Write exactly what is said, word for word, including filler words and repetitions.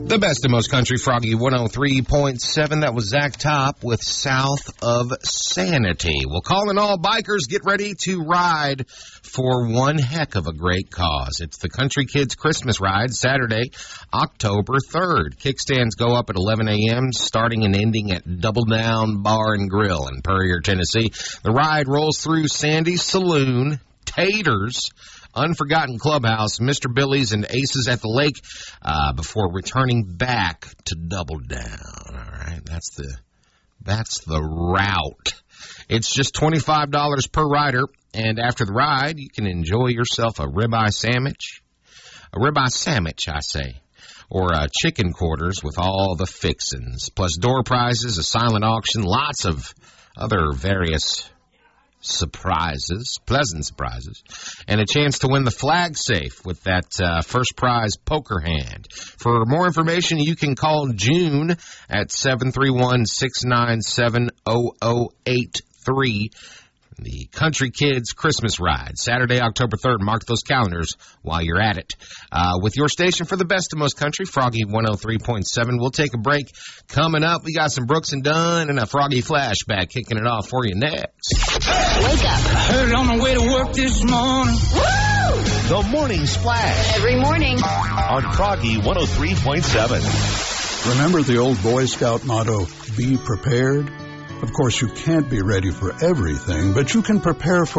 The best of most country, Froggy one oh three point seven. That was Zach Top with South of Sanity. Well, calling all bikers, get ready to ride for one heck of a great cause. It's the Country Kids Christmas Ride, Saturday, October third. Kickstands go up at eleven a.m., starting and ending at Double Down Bar and Grill in Puryear, Tennessee. The ride rolls through Sandy's Saloon, Taters, Unforgotten Clubhouse, Mister Billy's, and Aces at the Lake uh, before returning back to Double Down. All right, that's the that's the route. It's just twenty-five dollars per rider, and after the ride, you can enjoy yourself a ribeye sandwich, a ribeye sandwich, I say, or uh, chicken quarters with all the fixins, plus door prizes, a silent auction, lots of other various surprises, pleasant surprises, and a chance to win the flag safe with that uh, first prize poker hand. For more information, you can call June at seven three one, six nine seven, zero zero eight three. The Country Kids Christmas Ride, Saturday, October third. Mark those calendars while you're at it. Uh, with your station for the best of most country, Froggy one oh three point seven. We'll take a break. Coming up, we got some Brooks and Dunn and a Froggy flashback kicking it off for you next. Wake up. I heard it on the way to work this morning. Woo! The Morning Splash. Every morning. On Froggy one oh three point seven. Remember the old Boy Scout motto, be prepared? Of course, you can't be ready for everything, but you can prepare for